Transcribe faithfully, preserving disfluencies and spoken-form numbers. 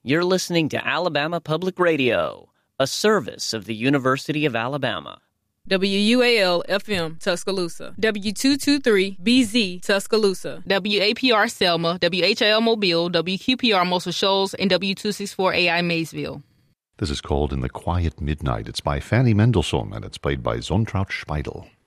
You're listening to Alabama Public Radio, a service of the University of Alabama. W U A L F M, Tuscaloosa. W two twenty-three B Z, Tuscaloosa. W A P R Selma, W H I L Mobile, W Q P R Muscle Shoals, and W two sixty-four A I Maysville. This is called In the Quiet Midnight. It's by Fanny Mendelssohn, and it's played by Zontraut Speidel.